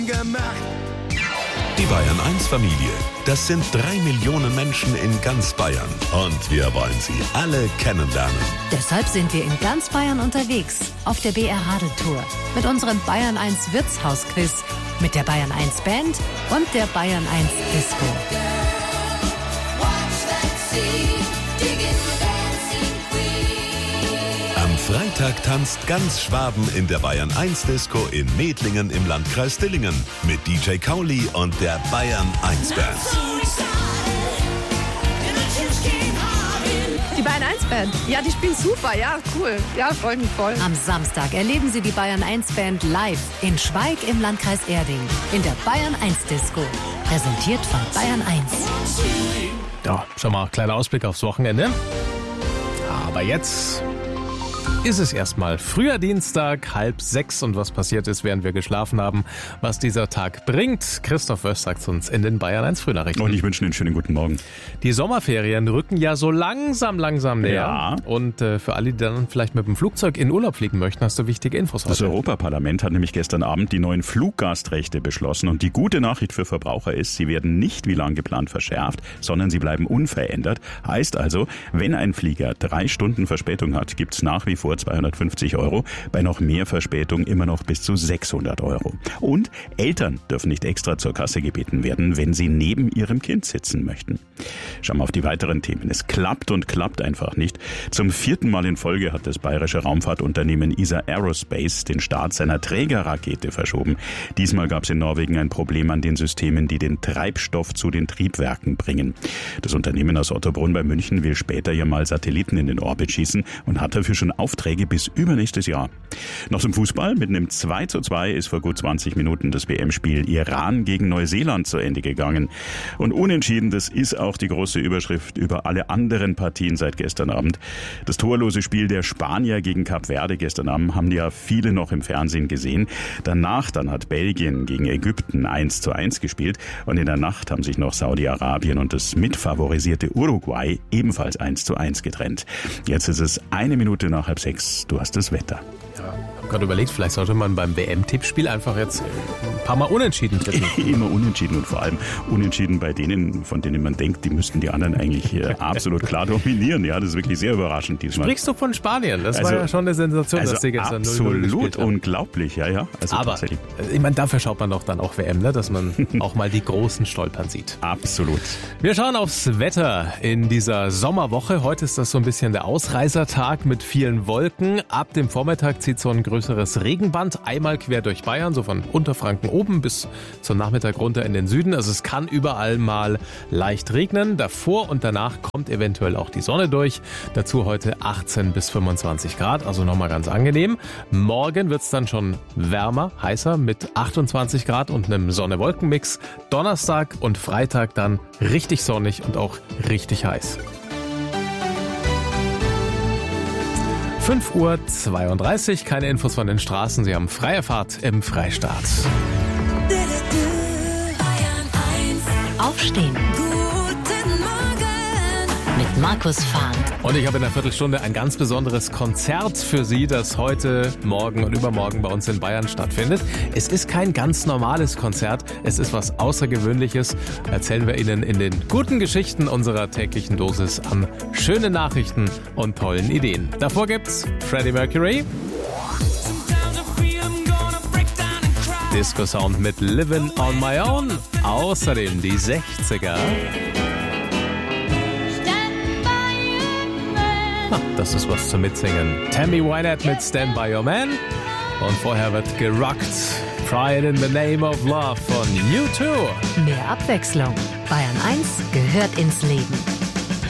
gemacht. Die Bayern 1 Familie, das sind 3 Millionen Menschen in ganz Bayern. Und wir wollen sie alle kennenlernen. Deshalb sind wir in ganz Bayern unterwegs, auf der BR Radeltour. Mit unserem Bayern 1 Wirtshausquiz, mit der Bayern 1 Band und der Bayern 1 Disco. Am Freitag tanzt ganz Schwaben in der Bayern 1 Disco in Medlingen im Landkreis Dillingen mit DJ Kauli und der Bayern 1 Band. Die Bayern 1 Band, ja, die spielen super, ja, cool, ja, freue mich voll. Am Samstag erleben Sie die Bayern 1 Band live in Schweig im Landkreis Erding in der Bayern 1 Disco. Präsentiert von Bayern 1. Ja, schon mal ein kleiner Ausblick aufs Wochenende. Aber jetzt ist es erstmal früher Dienstag, 5:30 und was passiert ist, während wir geschlafen haben, was dieser Tag bringt. Christoph Wösch sagt uns in den Bayern 1 Frühnachrichten. Und ich wünsche Ihnen einen schönen guten Morgen. Die Sommerferien rücken ja so langsam näher. Ja. Und für alle, die dann vielleicht mit dem Flugzeug in Urlaub fliegen möchten, hast du wichtige Infos Das heute. Europaparlament hat nämlich gestern Abend die neuen Fluggastrechte beschlossen. Und die gute Nachricht für Verbraucher ist, sie werden nicht wie lang geplant verschärft, sondern sie bleiben unverändert. Heißt also, wenn ein Flieger 3 Stunden Verspätung hat, gibt es nach wie vor 250 €, bei noch mehr Verspätung immer noch bis zu 600 €. Und Eltern dürfen nicht extra zur Kasse gebeten werden, wenn sie neben ihrem Kind sitzen möchten. Schauen wir auf die weiteren Themen. Es klappt und klappt einfach nicht. Zum 4. Mal in Folge hat das bayerische Raumfahrtunternehmen ESA Aerospace den Start seiner Trägerrakete verschoben. Diesmal gab es in Norwegen ein Problem an den Systemen, die den Treibstoff zu den Triebwerken bringen. Das Unternehmen aus Ottobrunn bei München will später ja mal Satelliten in den Orbit schießen und hat dafür schon Aufträge bis übernächstes Jahr. Noch zum Fußball. Mit einem 2:2 ist vor gut 20 Minuten das WM-Spiel Iran gegen Neuseeland zu Ende gegangen. Und unentschieden, das ist auch die große Überschrift über alle anderen Partien seit gestern Abend. Das torlose Spiel der Spanier gegen Kap Verde gestern Abend haben ja viele noch im Fernsehen gesehen. Danach dann hat Belgien gegen Ägypten 1:1 gespielt und in der Nacht haben sich noch Saudi-Arabien und das mitfavorisierte Uruguay ebenfalls 1:1 getrennt. Jetzt ist es 1 Minute nach 5:30. Du hast das Wetter. Ja, ich habe gerade überlegt, vielleicht sollte man beim WM-Tippspiel einfach jetzt ein paar Mal unentschieden tippen. Immer unentschieden und vor allem unentschieden bei denen, von denen man denkt, die müssten die anderen eigentlich absolut klar dominieren. Ja, das ist wirklich sehr überraschend diesmal. Sprichst du von Spanien? Das war ja schon eine Sensation, dass die gestern 0:0 absolut gespielt haben. unglaublich, ja. Also Aber tatsächlich. ich meine, dafür schaut man doch dann auch WM, ne? Dass man auch mal die Großen stolpern sieht. Absolut. Wir schauen aufs Wetter in dieser Sommerwoche. Heute ist das so ein bisschen der Ausreißertag mit vielen Wolken. Ab dem Vormittag zieht so ein größeres Regenband einmal quer durch Bayern, so von Unterfranken oben bis zum Nachmittag runter in den Süden. Also es kann überall mal leicht regnen. Davor und danach kommt eventuell auch die Sonne durch. Dazu heute 18 bis 25 Grad, also nochmal ganz angenehm. Morgen wird es dann schon wärmer, heißer mit 28 Grad und einem Sonne-Wolken-Mix. Donnerstag und Freitag dann richtig sonnig und auch richtig heiß. 5:32 Uhr, keine Infos von den Straßen. Sie haben freie Fahrt im Freistaat. Aufstehen. Guten Morgen. Mit Markus Fahnd. Und ich habe in einer Viertelstunde ein ganz besonderes Konzert für Sie, das heute, morgen und übermorgen bei uns in Bayern stattfindet. Es ist kein ganz normales Konzert, es ist was Außergewöhnliches. Erzählen wir Ihnen in den guten Geschichten unserer täglichen Dosis an schönen Nachrichten und tollen Ideen. Davor gibt's Freddie Mercury, Disco Sound mit Livin' on My Own, außerdem die 60er. Das ist was zum Mitsingen. Tammy Wynette mit Stand By Your Man. Und vorher wird gerockt. Pride in the Name of Love von U2. Mehr Abwechslung. Bayern 1 gehört ins Leben.